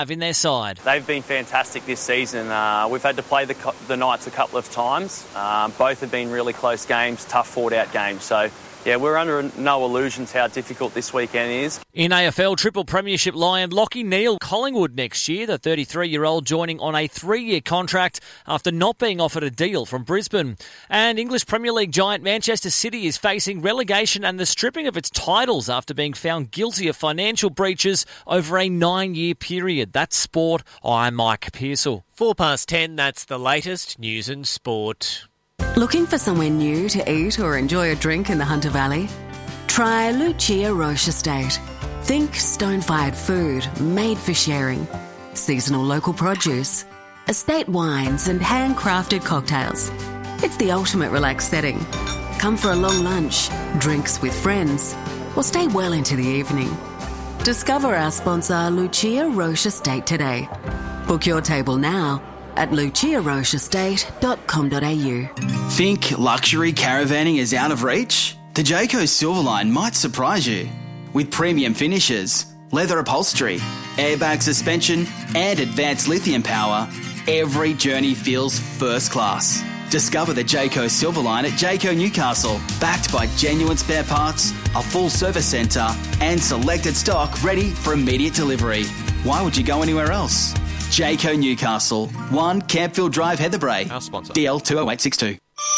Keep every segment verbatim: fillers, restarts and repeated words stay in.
in their side. They've been fantastic this season. Uh, we've had to play the, the Knights a couple of times. Um, both have been really close games, tough fought-out games. So, yeah, we're under no illusions how difficult this weekend is. In A F L, Triple Premiership Lion Lachie Neale, Collingwood next year, the thirty-three-year-old joining on a three-year contract after not being offered a deal from Brisbane. And English Premier League giant Manchester City is facing relegation and the stripping of its titles after being found guilty of financial breaches over a nine-year period. That's sport. I'm Mike Pearsall. Four past ten, that's the latest news and sport. Looking for somewhere new to eat or enjoy a drink in the Hunter Valley? Try Lucia Roche Estate. Think stone-fired food made for sharing. Seasonal local produce. Estate wines and handcrafted cocktails. It's the ultimate relaxed setting. Come for a long lunch, drinks with friends, or stay well into the evening. Discover our sponsor Lucia Roche Estate today. Book your table now at lucia roche estate dot com dot a u. Think luxury caravanning is out of reach? The Jayco Silverline might surprise you. With premium finishes, leather upholstery, airbag suspension and advanced lithium power, every journey feels first class. Discover the Jayco Silverline at Jayco Newcastle, backed by genuine spare parts, a full service centre and selected stock ready for immediate delivery. Why would you go anywhere else? Jayco Newcastle, one Campfield Drive, Heatherbrae. Our sponsor. D L two oh eight six two.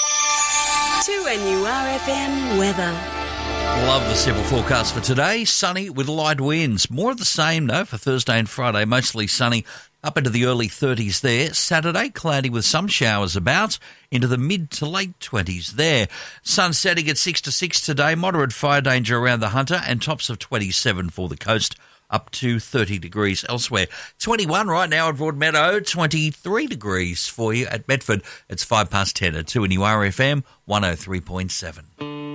two N U R F M weather. Love the civil forecast for today. Sunny with light winds. More of the same, though, for Thursday and Friday. Mostly sunny up into the early thirties there. Saturday, cloudy with some showers about into the mid to late twenties there. Sun setting at six to six today. Moderate fire danger around the Hunter and tops of twenty-seven for the coast. Up to thirty degrees elsewhere. twenty-one right now at Broadmeadow, twenty-three degrees for you at Bedford. It's five past ten at two N U R F M one oh three point seven.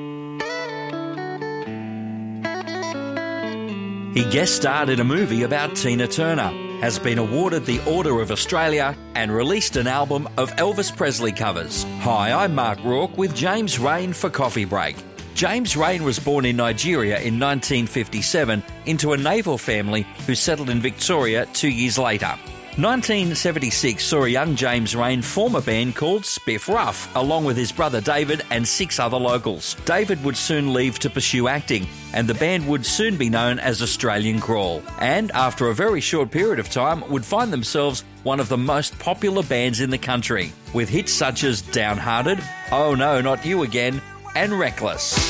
He guest starred in a movie about Tina Turner, has been awarded the Order of Australia and released an album of Elvis Presley covers. Hi, I'm Mark Rourke with James Rain for Coffee Break. James Rain was born in Nigeria in nineteen fifty-seven into a naval family who settled in Victoria two years later. nineteen seventy-six saw a young James Rain form a band called Spiff Ruff, along with his brother David and six other locals. David would soon leave to pursue acting, and the band would soon be known as Australian Crawl. And after a very short period of time, would find themselves one of the most popular bands in the country, with hits such as Downhearted, Oh No, Not You Again, and Reckless.